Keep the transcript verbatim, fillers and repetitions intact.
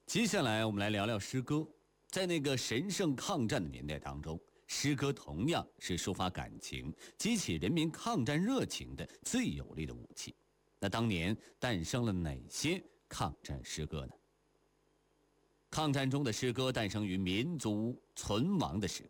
接下来我们来聊聊诗歌。在那个神圣抗战的年代当中，诗歌同样是抒发感情、激起人民抗战热情的最有力的武器。那当年诞生了哪些抗战诗歌呢？抗战中的诗歌诞生于民族存亡的时